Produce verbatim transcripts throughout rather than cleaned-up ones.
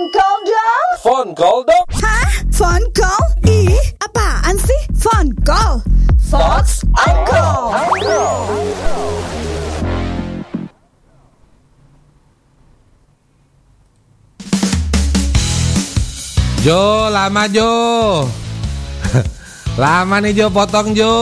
call dong. Phone call dong. Hah? Phone call? Ih, apaan sih? Phone call. Fox on call. Jo, lama Jo. Lama nih Jo, potong Jo.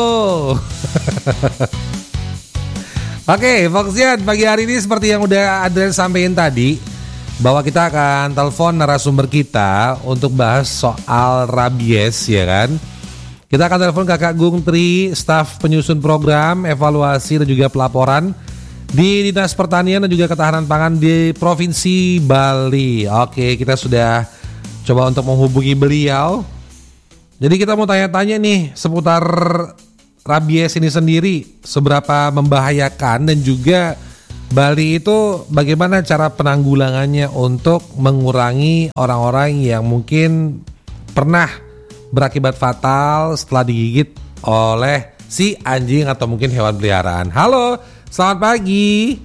Oke, Foxian, pagi hari ini seperti yang udah Adrian sampaikan tadi, bahwa kita akan telepon narasumber kita untuk bahas soal rabies, ya kan? Kita akan telepon Kakak Gung Tri, staf penyusun program, evaluasi dan juga pelaporan di Dinas Pertanian dan juga Ketahanan Pangan di Provinsi Bali. Oke, kita sudah coba untuk menghubungi beliau. Jadi kita mau tanya-tanya nih seputar rabies ini sendiri, seberapa membahayakan, dan juga Bali itu bagaimana cara penanggulangannya untuk mengurangi orang-orang yang mungkin pernah berakibat fatal setelah digigit oleh si anjing atau mungkin hewan peliharaan. Halo, selamat pagi.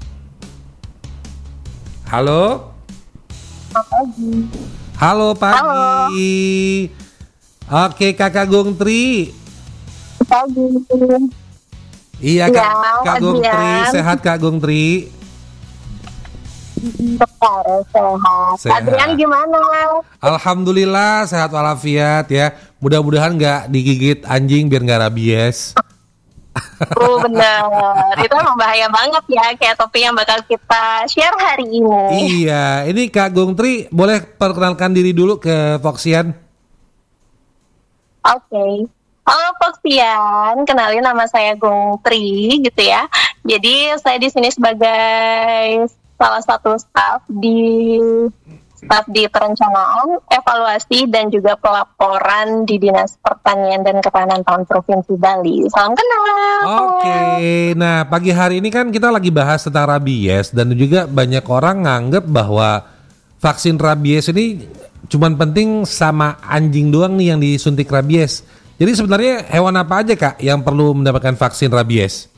Halo. Selamat pagi. Halo pagi. Halo. Oke, Kakak Gung Tri. Pagi. Iya, Kak, ya, Kak Gung Tri, sehat Kak Gung Tri? Sehat. Sehat. Adrian gimana? Alhamdulillah sehat walafiat ya. Mudah-mudahan nggak digigit anjing biar nggak rabies. Oh benar, itu emang bahaya banget ya, kayak topik yang bakal kita share hari ini. Iya, ini Kak Gung Tri boleh perkenalkan diri dulu ke Foxian? Oke. Okay. Halo Foxian, kenalin nama saya Gung Tri gitu ya. Jadi saya di sini sebagai salah satu staf di staf di perencanaan, evaluasi dan juga pelaporan di Dinas Pertanian dan Ketahanan Pangan Provinsi Bali. Salam kenal. Oke, nah pagi hari ini kan kita lagi bahas tentang rabies, dan juga banyak orang nganggep bahwa vaksin rabies ini cuman penting sama anjing doang nih yang disuntik rabies. Jadi sebenarnya hewan apa aja Kak yang perlu mendapatkan vaksin rabies?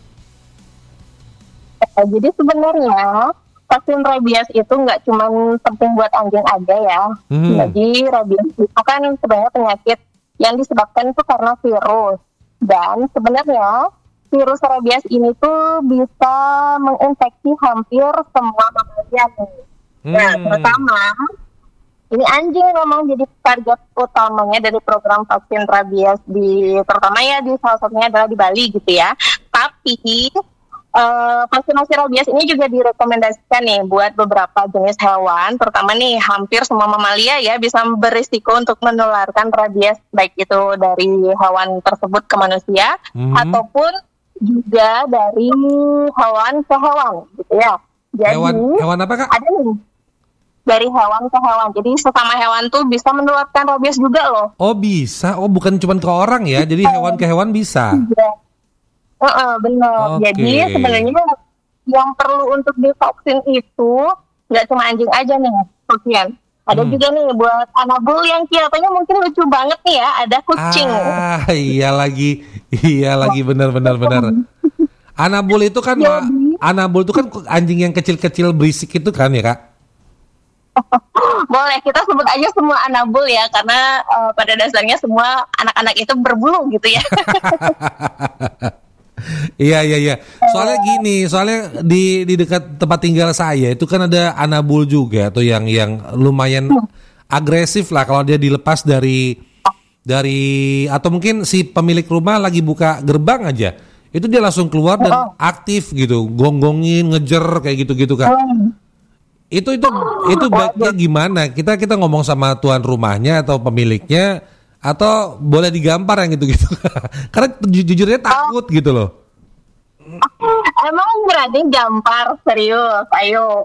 Eh, jadi sebenarnya vaksin rabies itu nggak cuma penting buat anjing aja ya. Hmm. Jadi rabies itu kan sebenarnya penyakit yang disebabkan itu karena virus. Dan sebenarnya virus rabies ini tuh bisa menginfeksi hampir semua mamalia nih. Hmm. Nah, pertama ini anjing memang jadi target utamanya dari program vaksin rabies di, terutama ya di salah satunya adalah di Bali gitu ya. Tapi uh, vaksinasi rabies ini juga direkomendasikan nih buat beberapa jenis hewan, terutama nih hampir semua mamalia ya bisa berisiko untuk menularkan rabies, baik itu dari hewan tersebut ke manusia hmm. ataupun juga dari hewan ke hewan gitu ya. Jadi hewan hewan apa Kak? Ada nih dari hewan ke hewan. Jadi sesama hewan tuh bisa menularkan rabies juga loh. Oh bisa, oh bukan cuma ke orang ya, jadi hewan ke hewan bisa. Iya. Uh-uh, benar. Okay. Jadi sebenarnya yang perlu untuk divaksin itu nggak cuma anjing aja nih, Sofian. Ada hmm. juga nih buat anabul yang kelihatannya mungkin lucu banget nih ya, ada kucing. Ah iya lagi, iya lagi benar-benar benar. Anabul itu kan, ya, anabul itu kan anjing yang kecil-kecil berisik itu kan ya Kak? Boleh, kita sebut aja semua anabul ya, karena uh, pada dasarnya semua anak-anak itu berbulu gitu ya. Iya iya iya. Soalnya gini, soalnya di di dekat tempat tinggal saya itu kan ada anabul juga tuh yang yang lumayan hmm. agresif lah kalau dia dilepas dari dari atau mungkin si pemilik rumah lagi buka gerbang aja, itu dia langsung keluar dan oh. aktif gitu, gonggongin, ngejer kayak gitu-gitu Kak. Oh. Itu itu itu baiknya gimana? Kita kita ngomong sama tuan rumahnya atau pemiliknya, atau boleh digampar yang gitu-gitu? Karena ju- jujurnya takut gitu loh. Emang berani gampar serius? Ayo.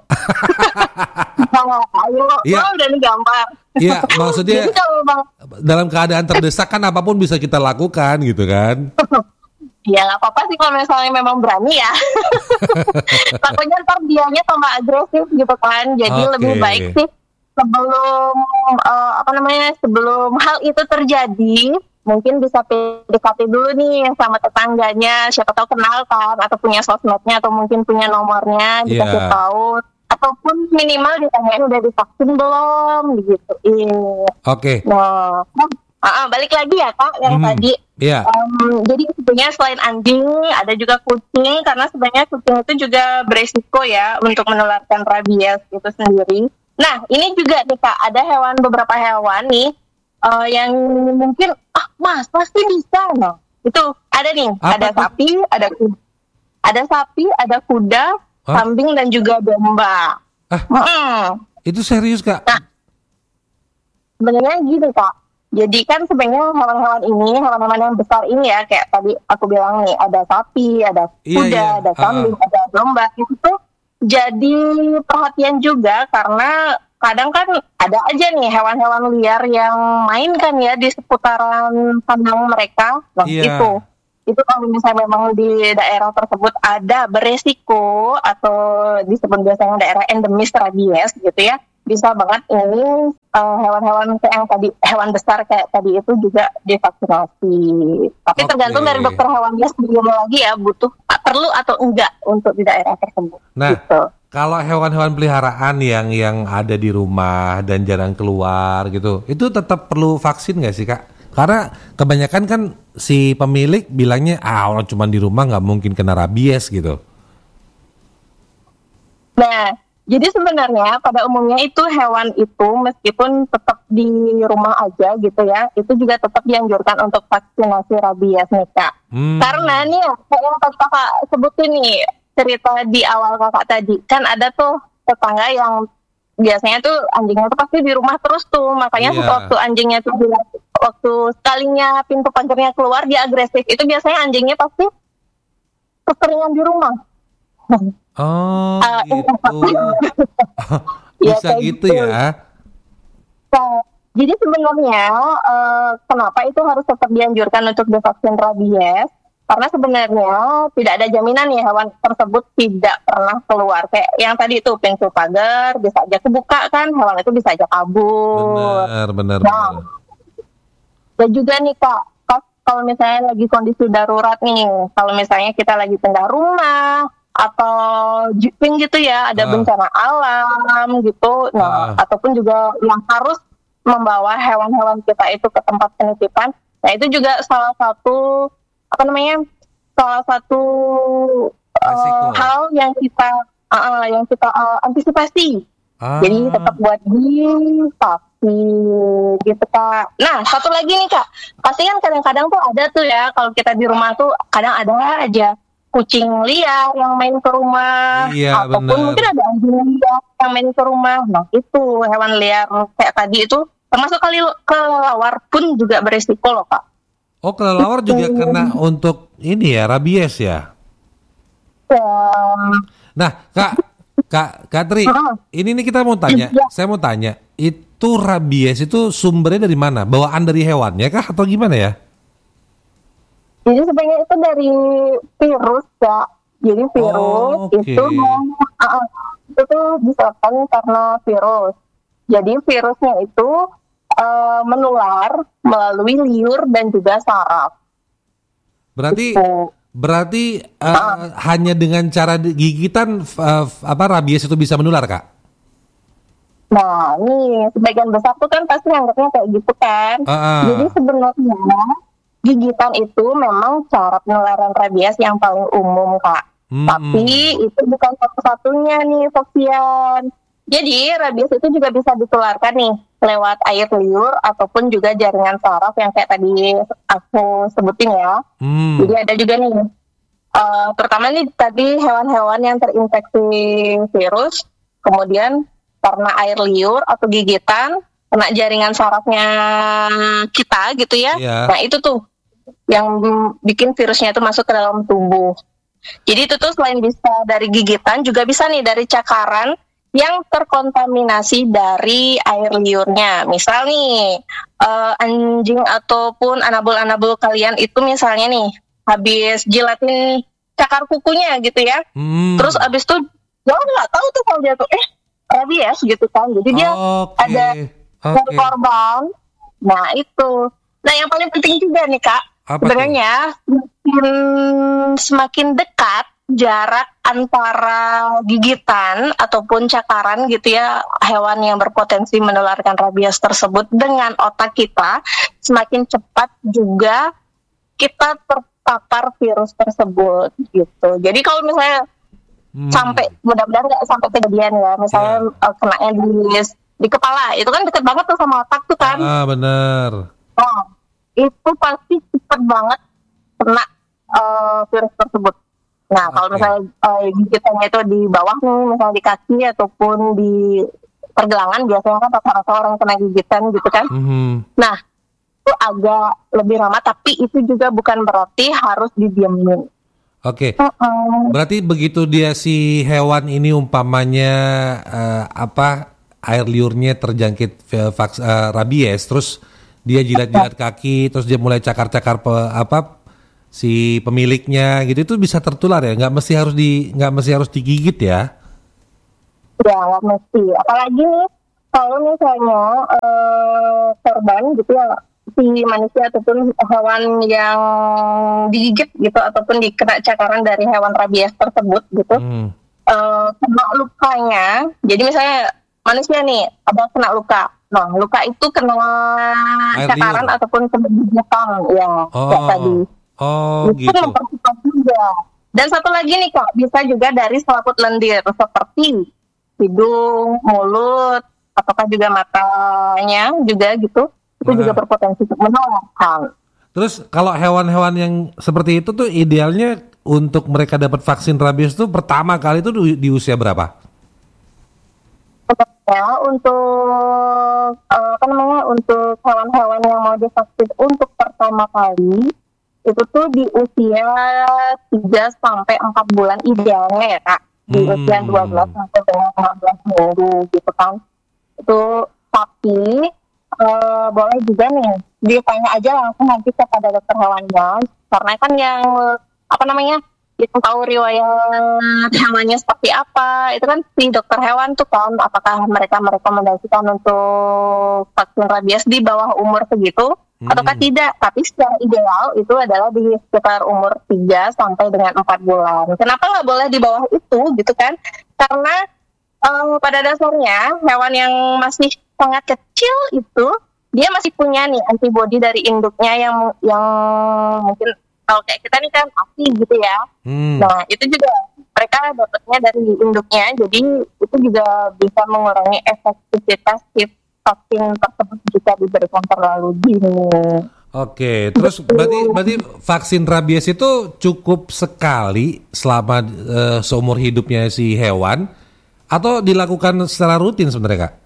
Ayo, ya. Mau berani gampar. Iya, maksudnya dalam keadaan terdesak kan apapun bisa kita lakukan gitu kan? Ya nggak apa-apa sih kalau misalnya memang berani ya. Takutnya ntar dianya tambah agresif gitu kan. Jadi okay. lebih baik sih sebelum uh, apa namanya sebelum hal itu terjadi, mungkin bisa P D K T dulu nih sama tetangganya. Siapa tahu kenal kan, atau punya sosmednya, atau mungkin punya nomornya, dikasih yeah. tahu. ataupun minimal ditanyain udah divaksin belum, digituin. Oke. Okay. Nah, uh, balik lagi ya Kak yang hmm, tadi. Iya. Um, jadi sebenarnya selain anjing ada juga kucing, karena sebenarnya kucing itu juga beresiko ya untuk menularkan rabies itu sendiri. Nah ini juga nih Kak, ada hewan beberapa hewan nih uh, yang mungkin ah mas pasti bisa, nah itu ada nih. Apa ada itu? sapi, ada ada sapi, ada kuda, huh? kambing dan juga domba. Ah, hmm. Itu serius Kak? Nah, sebenarnya gini Kak, jadi kan sebenarnya hewan-hewan ini, hewan-hewan yang besar ini ya, kayak tadi aku bilang nih, ada sapi, ada kuda, iya, iya. ada kambing, uh. ada domba, itu tuh jadi perhatian juga karena kadang kan ada aja nih hewan-hewan liar yang main kan ya di seputaran kandang mereka. Nah yeah. itu itu kalau misalnya memang di daerah tersebut ada beresiko atau disebut biasanya daerah endemis rabies gitu ya, bisa banget ini uh, hewan-hewan kayak yang tadi, hewan besar kayak tadi itu juga divaksinasi. Tapi okay. tergantung dari dokter hewannya sendiri lagi ya, butuh perlu atau enggak untuk di daerah tersebut. Nah, gitu. Kalau hewan-hewan peliharaan yang yang ada di rumah dan jarang keluar gitu, itu tetap perlu vaksin nggak sih Kak? Karena kebanyakan kan si pemilik bilangnya, ah orang cuma di rumah nggak mungkin kena rabies gitu. Nah, jadi sebenarnya pada umumnya itu hewan itu meskipun tetap di rumah aja gitu ya, itu juga tetap dianjurkan untuk vaksinasi rabies nih Kak. Hmm. Karena nih, kayak yang kakak sebutin nih, cerita di awal kakak tadi, kan ada tuh tetangga yang biasanya tuh anjingnya tuh pasti di rumah terus tuh, makanya yeah. waktu anjingnya tuh waktu sekalinya pintu pagarnya keluar dia agresif, itu biasanya anjingnya pasti keseringan di rumah. Oh uh, gitu. Bisa ya, gitu, gitu ya. Nah, jadi sebenarnya uh, kenapa itu harus tetap dianjurkan untuk divaksin rabies? Karena sebenarnya tidak ada jaminan ya hewan tersebut tidak pernah keluar. Kayak yang tadi itu pintu pagar bisa aja kebuka kan, hewan itu bisa aja kabur. Benar, benar, nah, benar. Dan juga nih Kak, kalau misalnya lagi kondisi darurat nih, kalau misalnya kita lagi pindah rumah atau jiping gitu ya, ada uh. bencana alam gitu, nah uh. ataupun juga yang harus membawa hewan-hewan kita itu ke tempat penitipan, nah itu juga salah satu apa namanya salah satu uh, hal yang kita uh, yang kita uh, antisipasi. Uh. Jadi tetap buat divaksin gitu Kak. Nah satu lagi nih Kak, pasti kan kadang-kadang tuh ada tuh ya, kalau kita di rumah tuh kadang ada aja kucing liar yang main ke rumah, iya, ataupun bener. Mungkin ada anjing liar yang main ke rumah. Nah itu hewan liar kayak tadi itu termasuk kali kelelawar pun juga beresiko loh Kak. Oh kelelawar juga kena untuk ini ya, rabies ya? Ya. Nah Kak, Kak Katri, uh, ini nih kita mau tanya, ya. saya mau tanya, itu rabies itu sumbernya dari mana? Bawaan dari hewannya kah atau gimana ya? Jadi sebenarnya itu dari virus Kak. Jadi virus oh, okay. itu uh, itu tuh disebabkan karena virus. Jadi virusnya itu Uh, menular melalui liur dan juga saraf. Berarti gitu. berarti uh, uh. hanya dengan cara gigitan uh, apa rabies itu bisa menular Kak? Nah, nih sebagian besar tuh kan pasti anggapnya kayak gitu kan. Uh, uh. Jadi sebenarnya gigitan itu memang cara penularan rabies yang paling umum Kak. Hmm. Tapi itu bukan satu-satunya nih Foxian. Jadi rabies itu juga bisa ditularkan nih lewat air liur ataupun juga jaringan saraf yang kayak tadi aku sebutin ya. Hmm. Jadi ada juga nih, uh, terutama nih tadi hewan-hewan yang terinfeksi virus, kemudian karena air liur atau gigitan, kena jaringan sarafnya kita gitu ya. Yeah. Nah itu tuh yang bikin virusnya itu masuk ke dalam tubuh. Jadi itu tuh selain bisa dari gigitan, juga bisa nih dari cakaran yang terkontaminasi dari air liurnya. Misal nih, uh, anjing ataupun anabul-anabul kalian itu misalnya nih, habis jilatin cakar kukunya gitu ya. Hmm. Terus abis itu, dia nggak tahu tuh kalau dia tuh, eh, rabies gitu kan. Jadi dia okay. ada okay. korban. Nah itu. Nah yang paling penting juga nih Kak, sebenarnya semakin, semakin dekat jarak antara gigitan ataupun cakaran gitu ya hewan yang berpotensi menularkan rabies tersebut dengan otak kita, semakin cepat juga kita terpapar virus tersebut gitu. Jadi kalau misalnya hmm. sampai, mudah-mudahan nggak sampai kejadian ya, misalnya yeah. uh, kenanya di di kepala, itu kan deket banget tuh sama otak tuh kan. Ah benar. Oh, itu pasti cepet banget kena uh, virus tersebut. Nah, okay. kalau misalnya uh, gigitannya itu di bawah nih, misalnya di kaki ataupun di pergelangan, biasanya kan rata-rata orang kena gigitan gitu kan. Mm-hmm. Nah, itu agak lebih ramah, tapi itu juga bukan berarti harus didiamin. Oke, okay. uh-uh. berarti begitu dia si hewan ini umpamanya uh, apa air liurnya terjangkit vaks, uh, rabies, terus dia jilat-jilat kaki, terus dia mulai cakar-cakar pe, apa si pemiliknya gitu, itu bisa tertular ya? Nggak mesti harus di nggak mesti harus digigit ya? Ya nggak mesti. Apalagi nih kalau misalnya uh, korban gitu ya, si manusia ataupun hewan yang digigit gitu ataupun dikena cakaran dari hewan rabies tersebut gitu, hmm. uh, kena lukanya. Jadi misalnya manusia nih ada kena luka. Nah, luka itu kena air cakaran liur ataupun kena gigitan ya oh. kayak tadi. Oh, itu gitu. Mempercepat juga. Dan satu lagi nih Kak, bisa juga dari selaput lendir seperti hidung, mulut, apakah juga matanya juga gitu. Itu nah. juga berpotensi untuk menularkan. Terus kalau hewan-hewan yang seperti itu tuh idealnya untuk mereka dapat vaksin rabies tuh pertama kali itu di, di usia berapa? Ya, untuk uh, apa namanya untuk hewan-hewan yang mau divaksin untuk pertama kali itu tuh di usia tiga sampai empat bulan idealnya ya Kak, di hmm. usia dua belas sampai dengan lima belas minggu gitu kan. Itu tapi uh, boleh juga nih ditanya aja langsung nanti kepada dokter hewannya, karena kan yang apa namanya kita tahu riwayat hewannya seperti apa, itu kan si dokter hewan tuh kan, apakah mereka merekomendasikan untuk vaksin rabies di bawah umur segitu hmm. ataukah tidak. Tapi secara ideal itu adalah di sekitar umur tiga sampai dengan empat bulan. Kenapa nggak boleh di bawah itu gitu kan? Karena um, pada dasarnya hewan yang masih sangat kecil itu dia masih punya nih antibodi dari induknya yang yang mungkin kalau kayak kita nih kan asli gitu ya. Hmm. Nah itu juga mereka dapatnya dari induknya, jadi itu juga bisa mengurangi efektivitas si vaksin tersebut jika diberikan terlalu dini. Oke, terus berarti berarti vaksin rabies itu cukup sekali selama uh, seumur hidupnya si hewan atau dilakukan secara rutin sebenarnya Kak?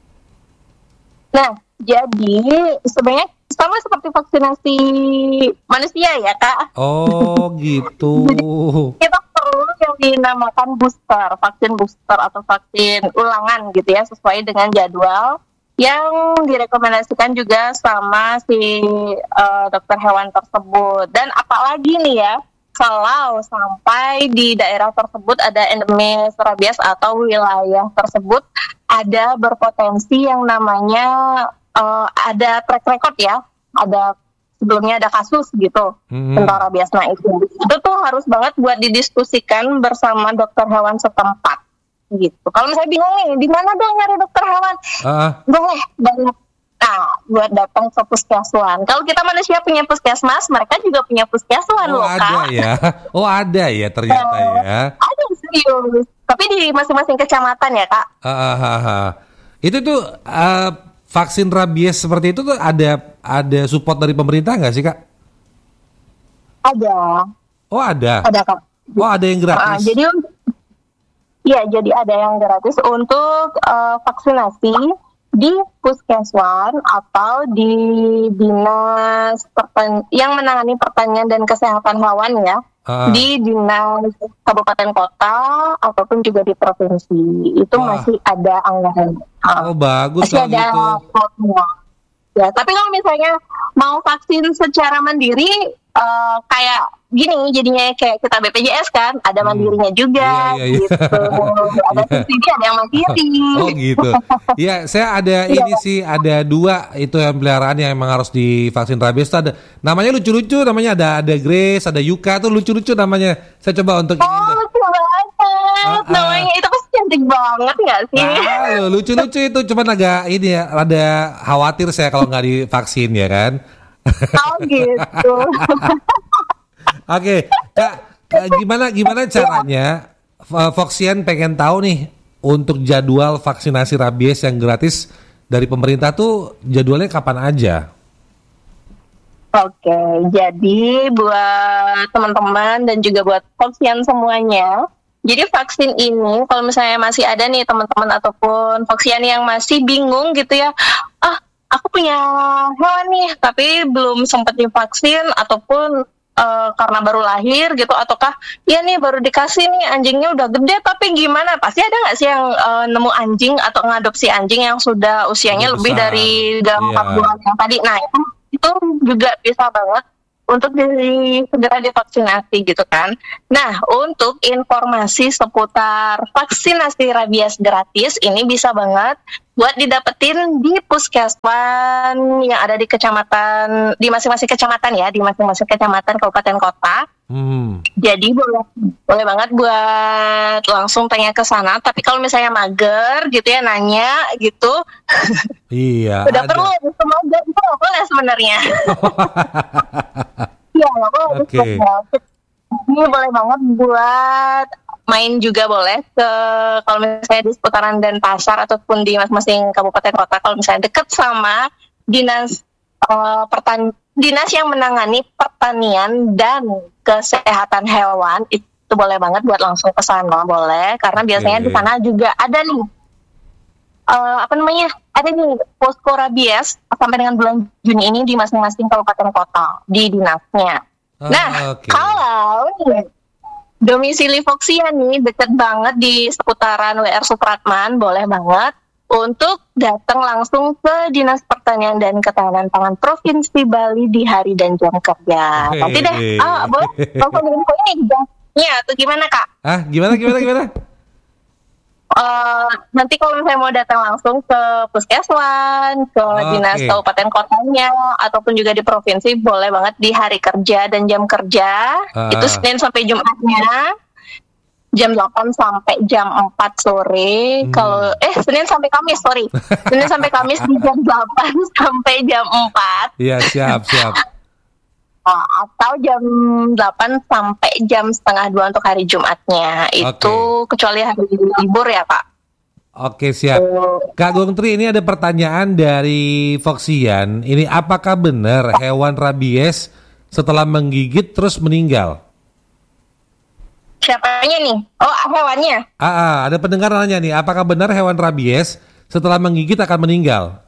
Nah, jadi sebenarnya sama seperti vaksinasi manusia ya Kak. Oh gitu. Kita perlu yang dinamakan booster, vaksin booster atau vaksin ulangan gitu ya, sesuai dengan jadwal yang direkomendasikan juga sama si uh, dokter hewan tersebut. Dan apalagi nih ya, kalau sampai di daerah tersebut ada endemis rabies atau wilayah tersebut ada berpotensi yang namanya Uh, ada track record ya, ada sebelumnya ada kasus gitu hmm. tentang rabies. Nah itu, itu tuh harus banget buat didiskusikan bersama dokter hewan setempat gitu. Kalau misalnya bingung nih, di mana dong nyari dokter hewan? Uh. Boleh banget. Nah, buat datang ke puskeswan. Kalau kita manusia punya puskesmas, mereka juga punya puskeswan oh, loh Kak. Oh ada ya, oh ada ya ternyata uh, ya. Ada serius. Tapi di masing-masing kecamatan ya Kak. Uh, uh, uh, uh. Itu tuh. Uh, Vaksin rabies seperti itu tuh ada ada support dari pemerintah nggak sih Kak? Ada. Oh ada. Ada Kak. Oh ada yang gratis. Uh, jadi, iya jadi ada yang gratis untuk uh, vaksinasi di puskeswan atau di dinas pertan- yang menangani pertanian dan kesehatan hewan ya. Uh. Di dinas kabupaten kota ataupun juga di provinsi itu Wah. masih ada anggaran. Uh, oh bagus masih ada gitu. Ya, tapi kalau misalnya mau vaksin secara mandiri uh, kayak gini jadinya kayak kita B P J S kan ada hmm. mandirinya juga yeah, yeah, yeah. gitu. Ada subsidi ada yang mandiri. Oh gitu. Ya saya ada ini sih ada dua itu yang peliharaan yang emang harus divaksin rabies. Ada namanya lucu-lucu namanya ada ada Grace ada Yuka tuh lucu-lucu namanya. Saya coba untuk oh, ini. banget uh, uh. namanya. Itu pasti cantik banget nggak sih? Wow, lucu-lucu itu. Cuman agak ini ya, rada khawatir saya kalau nggak divaksin ya kan. Oh gitu. Oke, Kak, gimana gimana caranya? Foxian pengen tahu nih untuk jadwal vaksinasi rabies yang gratis dari pemerintah tuh jadwalnya kapan aja? Oke, jadi buat teman-teman dan juga buat Foxian semuanya, jadi vaksin ini kalau misalnya masih ada nih teman-teman ataupun Foxian yang masih bingung gitu ya, ah aku punya hewan nih tapi belum sempat divaksin ataupun Uh, karena baru lahir gitu, ataukah ya nih baru dikasih nih anjingnya udah gede tapi gimana, pasti ada nggak sih yang uh, nemu anjing atau ngadopsi anjing yang sudah usianya udah lebih besar. Dari dalam empat yeah. bulan yang tadi. Nah itu, itu juga bisa banget untuk di, segera divaksinasi gitu kan. Nah untuk informasi seputar vaksinasi rabies gratis ini bisa banget buat didapetin di puskesmas yang ada di kecamatan, di masing-masing kecamatan ya, di masing-masing kecamatan kabupaten kota. Hmm. Jadi boleh boleh banget buat langsung tanya ke sana. Tapi kalau misalnya mager gitu ya, nanya gitu, iya. udah ada. Perlu mager itu nggak boleh sebenarnya. Iya nggak boleh. Okay. Ini boleh banget buat main juga boleh ke kalau misalnya di seputaran Denpasar ataupun di masing-masing kabupaten kota, kalau misalnya dekat sama dinas uh, pertan dinas yang menangani pertanian dan kesehatan hewan, itu boleh banget buat langsung ke sana, boleh, karena biasanya okay. di sana juga ada nih uh, apa namanya ada nih posko rabies sampai dengan bulan Juni ini di masing-masing kabupaten kota di dinasnya. Oh, nah okay. kalau nih domisili Foxian nih deket banget di seputaran W R Supratman, boleh banget untuk datang langsung ke Dinas Pertanian dan Ketahanan Pangan Provinsi Bali di hari dan jam kerja. Nanti deh, ah boleh langsung info ini jamnya atau gimana Kak? Ah gimana gimana gimana? Uh, nanti kalau saya mau datang langsung ke puskesmas, ke okay. dinas kabupaten kotanya, ataupun juga di provinsi, boleh banget di hari kerja dan jam kerja. Uh. Itu Senin sampai Jumatnya, jam delapan sampai jam empat sore. Hmm. Kalau eh Senin sampai Kamis, sorry. Senin sampai Kamis di jam delapan sampai jam empat. Iya, siap, siap. Oh, atau jam delapan sampai jam setengah dua untuk hari Jumatnya. Itu okay. kecuali hari libur ya Pak. Oke siap. Uh, Kak Gongtri, ini ada pertanyaan dari Foxian. Ini apakah benar hewan rabies setelah menggigit terus meninggal? Siapanya nih? Oh hewannya? Ah, ah, ada pendengar nanya nih, apakah benar hewan rabies setelah menggigit akan meninggal?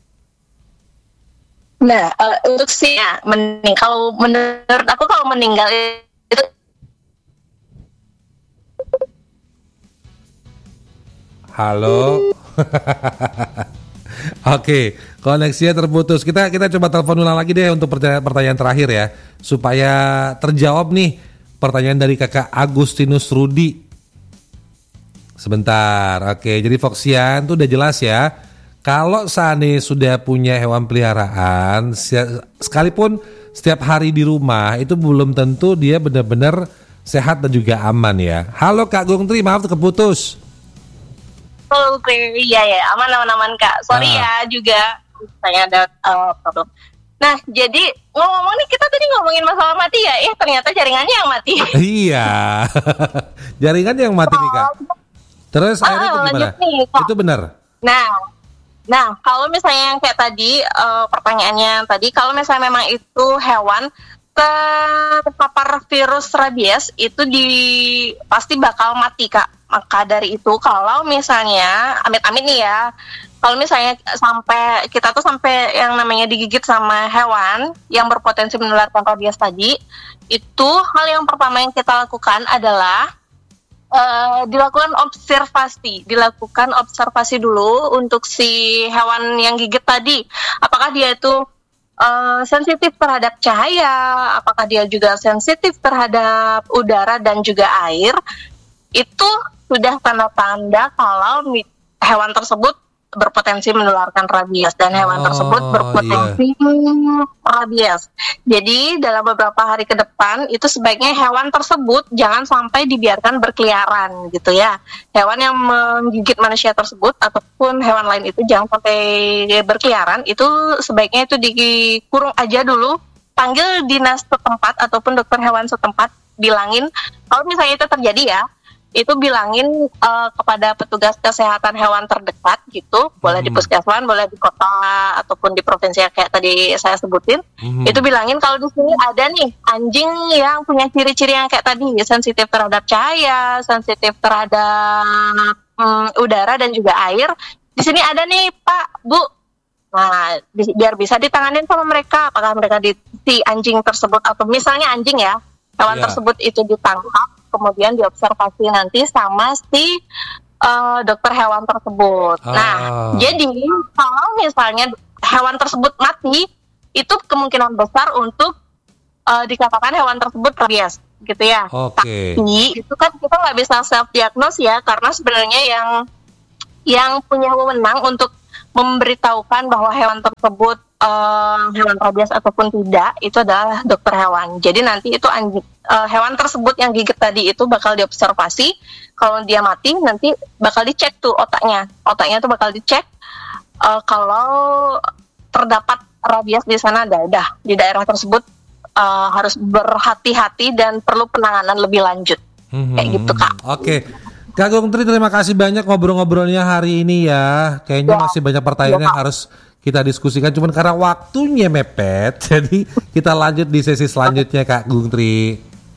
Nah, uh, untuk si ya, mening kalau menurut aku kalau meninggal itu halo. Oke, koneksinya terputus. Kita kita coba telepon ulang lagi deh untuk pertanyaan, pertanyaan terakhir ya, supaya terjawab nih pertanyaan dari Kakak Agustinus Rudi. Sebentar. Oke, jadi Foxian tuh udah jelas ya. Kalau seandainya sudah punya hewan peliharaan, sekalipun setiap hari di rumah, itu belum tentu dia benar-benar sehat dan juga aman ya. Halo Kak Gongtri, maaf keputus. Halo, iya ya, aman-aman Kak. Sorry ah. ya juga, saya ada uh, problem. Nah, jadi ngomong-ngomong nih, kita tadi ngomongin masalah mati ya, eh ternyata jaringannya yang mati. Iya, jaringannya yang mati oh. nih Kak. Terus ah, akhirnya itu gimana? Nih, itu benar? Nah, Nah, kalau misalnya yang kayak tadi uh, pertanyaannya tadi, kalau misalnya memang itu hewan terpapar virus rabies, itu di pasti bakal mati Kak. Maka dari itu, kalau misalnya amit-amit nih ya, kalau misalnya sampai kita tuh sampai yang namanya digigit sama hewan yang berpotensi menularkan rabies tadi, itu hal yang pertama yang kita lakukan adalah Uh, dilakukan observasi, dilakukan observasi dulu untuk si hewan yang gigit tadi. Apakah dia itu uh, sensitif terhadap cahaya, apakah dia juga sensitif terhadap udara dan juga air. Itu sudah tanda-tanda kalau hewan tersebut berpotensi menularkan rabies dan hewan Oh, tersebut berpotensi rabies. Jadi dalam beberapa hari ke depan itu sebaiknya hewan tersebut jangan sampai dibiarkan berkeliaran gitu ya. Hewan yang menggigit manusia tersebut ataupun hewan lain itu jangan sampai berkeliaran, itu sebaiknya itu dikurung aja dulu. Panggil dinas setempat ataupun dokter hewan setempat, bilangin kalau misalnya itu terjadi ya, itu bilangin uh, kepada petugas kesehatan hewan terdekat gitu, boleh di puskesmas, boleh di kota ataupun di provinsi yang kayak tadi saya sebutin. Hmm. Itu bilangin kalau di sini ada nih anjing yang punya ciri-ciri yang kayak tadi, sensitif terhadap cahaya, sensitif terhadap um, udara dan juga air. Di sini ada nih Pak, Bu. Nah, di, biar bisa ditanganin sama mereka, apakah mereka di si anjing tersebut atau misalnya anjing ya, hewan yeah. tersebut itu ditangkap, kemudian diobservasi nanti sama si uh, dokter hewan tersebut. Ah. Nah, jadi kalau misalnya hewan tersebut mati, itu kemungkinan besar untuk uh, dikatakan hewan tersebut rabies, gitu ya. Okay. Tapi itu kan kita nggak bisa self diagnose ya, karena sebenarnya yang yang punya wewenang untuk memberitahukan bahwa hewan tersebut uh, hewan rabies ataupun tidak itu adalah dokter hewan. Jadi nanti itu anjing, uh, hewan tersebut yang gigit tadi itu bakal diobservasi. Kalau dia mati nanti bakal dicek tuh otaknya. Otaknya tuh bakal dicek uh, kalau terdapat rabies di sana ada. Dah di daerah tersebut uh, harus berhati-hati dan perlu penanganan lebih lanjut. Hmm, kayak gitu Kak. Oke. Okay. Kak Gung Tri, terima kasih banyak ngobrol-ngobrolnya hari ini ya. Kayaknya ya, masih banyak pertanyaan ya, yang harus kita diskusikan. Cuman karena waktunya mepet, jadi kita lanjut di sesi selanjutnya Kak Gung Tri.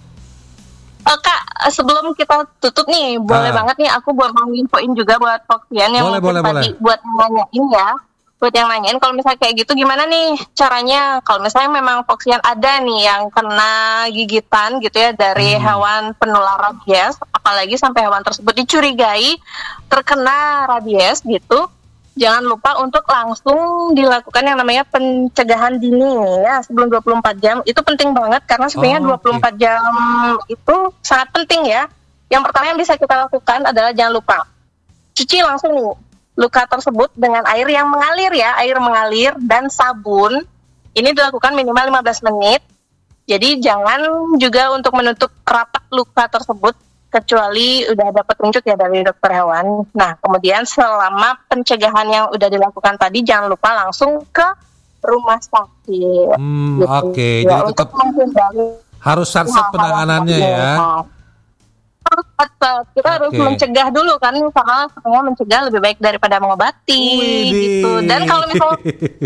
Uh, Kak, sebelum kita tutup nih, boleh ah. banget nih aku buat mau infoin juga buat Foxian yang boleh, mungkin boleh, tadi boleh. buat nanyain ya. Buat yang nanyain kalau misalnya kayak gitu gimana nih caranya kalau misalnya memang Foxian ada nih yang kena gigitan gitu ya dari hmm. hewan penular rabies, apalagi sampai hewan tersebut dicurigai terkena rabies gitu, jangan lupa untuk langsung dilakukan yang namanya pencegahan dini ya sebelum dua puluh empat jam. Itu penting banget karena sebenarnya oh, dua puluh empat okay. jam itu sangat penting ya. Yang pertama yang bisa kita lakukan adalah jangan lupa cuci langsung nih luka tersebut dengan air yang mengalir ya, air mengalir dan sabun. Ini dilakukan minimal lima belas menit. Jadi jangan juga untuk menutup rapat luka tersebut kecuali udah ada petunjuk ya dari dokter hewan. Nah, kemudian selama pencegahan yang udah dilakukan tadi jangan lupa langsung ke rumah sakit. Hmm, gitu. Oke, okay. Ya, jadi tetap harus sat-sat penanganannya ya. Harus tetap kita okay. harus mencegah dulu kan, karena sebenarnya mencegah lebih baik daripada mengobati. Wih. Gitu. Dan kalau misalnya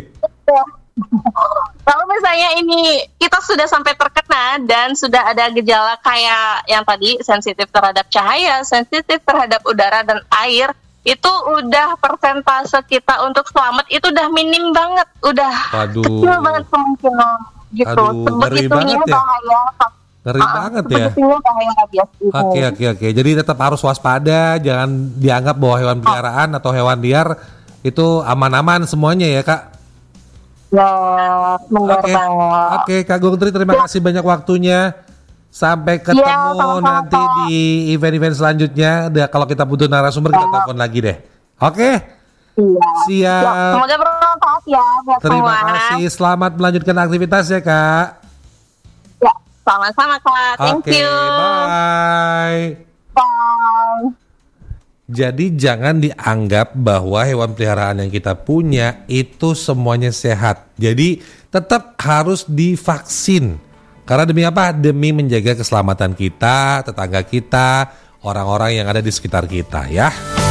kalau misalnya ini kita sudah sampai terkena dan sudah ada gejala kayak yang tadi sensitif terhadap cahaya, sensitif terhadap udara dan air, itu udah persentase kita untuk selamat itu udah minim banget, udah Aduh. kecil banget kemungkinan gitu. Sebegitunya bahaya. Ngeri ah, banget ya. Oke oke oke. Jadi tetap harus waspada, jangan dianggap bahwa hewan peliharaan atau hewan liar itu aman-aman semuanya ya Kak. Ya, benar Oke, banget. Oke Kak Gung Tri, terima ya. kasih banyak waktunya. Sampai ketemu ya, sama-sama, nanti Pak. Di event-event selanjutnya. Da, kalau kita butuh narasumber ya. Kita telepon lagi deh. Oke. Iya. Siap. Ya, semoga bermanfaat ya buat Terima semua. kasih. Selamat melanjutkan aktivitas ya Kak. Sama-sama Kak, thank okay, you. Bye. Bye. Jadi jangan dianggap bahwa hewan peliharaan yang kita punya itu semuanya sehat. Jadi tetap harus divaksin. Karena demi apa? Demi menjaga keselamatan kita, tetangga kita, orang-orang yang ada di sekitar kita ya.